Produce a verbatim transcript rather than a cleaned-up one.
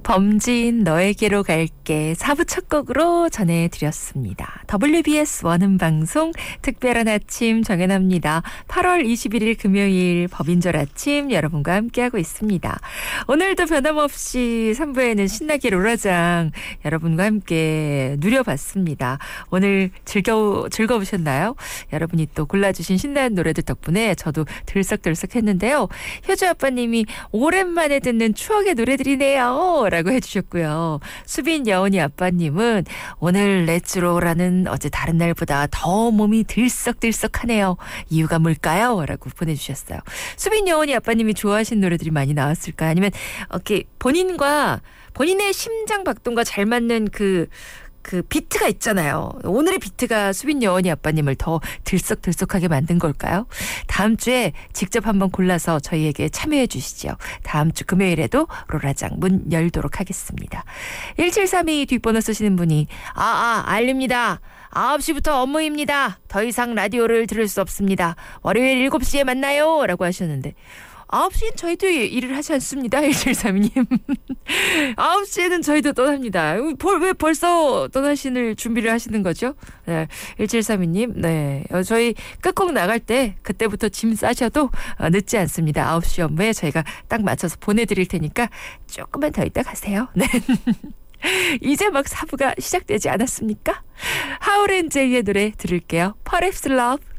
범진 너에게로 갈게 사 부 첫 곡으로 전해드렸습니다. 더블유비에스 원음방송 특별한 아침 정연합니다. 팔월 이십일일 금요일 법인절 아침 여러분과 함께하고 있습니다. 오늘도 변함없이 삼 부에는 신나게 롤라장 여러분과 함께 누려봤습니다. 오늘 즐거우, 즐거우셨나요? 여러분이 또 골라주신 신나는 노래들 덕분에 저도 들썩들썩 했는데요. 효주 아빠님이 오랜만에 듣는 추억의 노래들이네요 라고 해주셨고요. 수빈 여운이 아빠님은 오늘 렛츠로라는 어제 다른 날보다 더 몸이 들썩들썩하네요. 이유가 뭘까요? 라고 보내주셨어요. 수빈 여운이 아빠님이 좋아하시는 노래들이 많이 나왔을까요? 아니면 이렇게 본인과 본인의 심장 박동과 잘 맞는 그 그 비트가 있잖아요. 오늘의 비트가 수빈 여원이 아빠님을 더 들썩들썩하게 만든 걸까요? 다음 주에 직접 한번 골라서 저희에게 참여해 주시죠. 다음 주 금요일에도 롤라장 문 열도록 하겠습니다. 일칠삼이 뒷번호 쓰시는 분이 아아 알립니다. 아홉 시부터 업무입니다. 더 이상 라디오를 들을 수 없습니다. 월요일 일곱 시에 만나요 라고 하셨는데 아홉 시엔 저희도 일을 하지 않습니다. 일칠삼이님. 아홉 시에는 저희도 떠납니다. 왜 벌써 떠나시는 준비를 하시는 거죠? 네, 일칠삼이님. 네, 저희 끝곡 나갈 때 그때부터 짐 싸셔도 늦지 않습니다. 아홉 시 업무에 저희가 딱 맞춰서 보내드릴 테니까 조금만 더 있다 가세요. 네. 이제 막 사 부가 시작되지 않았습니까? 하울앤제이의 노래 들을게요. Perhaps Love.